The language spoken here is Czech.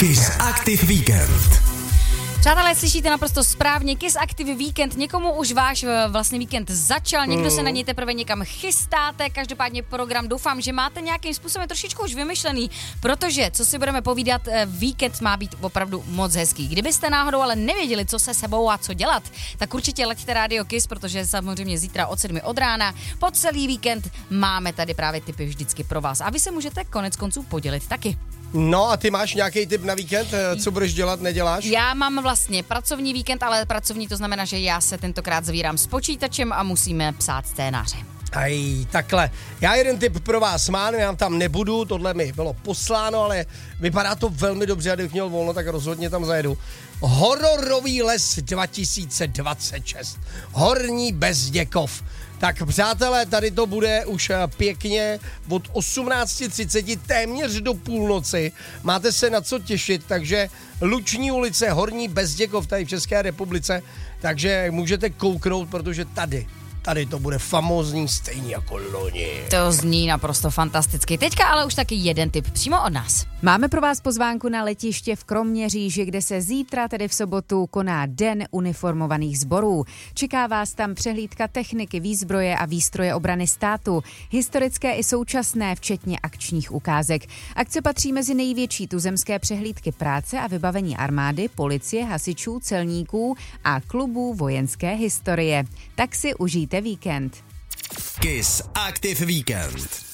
Kiss Active Weekend. Přátelé, slyšíte naprosto správně, Kiss Active Weekend, někomu už váš vlastně víkend začal, někdo se na něj teprve někam chystáte, každopádně program doufám, že máte nějakým způsobem trošičku už vymyšlený, protože, co si budeme povídat, víkend má být opravdu moc hezký. Kdybyste náhodou ale nevěděli, co se sebou a co dělat, tak určitě leďte Radio Kiss, protože samozřejmě zítra od 7 od rána po celý víkend máme tady právě tipy vždycky pro vás a vy se můžete konec konců podělit taky. No a ty máš nějaký tip na víkend? Co budeš dělat, neděláš? Já mám vlastně pracovní víkend, ale pracovní to znamená, že já se tentokrát zavírám s počítačem a musíme psát scénáře. Aj, takhle. Já jeden tip pro vás mám, já tam nebudu, tohle mi bylo posláno, ale vypadá to velmi dobře a kdybych měl volno, tak rozhodně tam zajedu. Hororový les 2026. Horní Bezděkov. Tak přátelé, tady to bude už pěkně od 18:30 téměř do půlnoci. Máte se na co těšit, takže Luční ulice, Horní Bezděkov tady v České republice, takže můžete kouknout, protože tady to bude famózní stejně jako loni. To zní naprosto fantasticky. Teďka ale už taky jeden tip přímo od nás. Máme pro vás pozvánku na letiště v Kroměříži, kde se zítra, tedy v sobotu, koná Den uniformovaných sborů. Čeká vás tam přehlídka techniky, výzbroje a výstroje obrany státu, historické i současné, včetně akčních ukázek. Akce patří mezi největší tuzemské přehlídky práce a vybavení armády, policie, hasičů, celníků a klubů vojenské historie. Tak si užijte víkend. Kiss Active Weekend.